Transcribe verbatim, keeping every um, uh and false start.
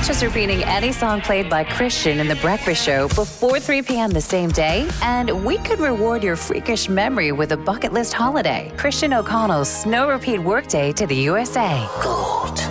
much as repeating any song played by Christian in The Breakfast Show before three p.m. the same day, and we could reward your freakish memory with a bucket list holiday. Christian O'Connell's Snow Repeat Workday to the U S A. Gold.